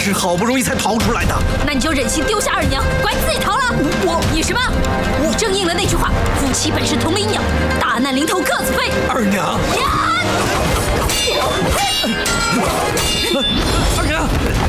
是好不容易才逃出来的。 那你就忍心丢下二娘，乖自己逃了？你什么？你正应了那句话：夫妻本是同林鸟，大难临头各自飞。 二娘，二娘。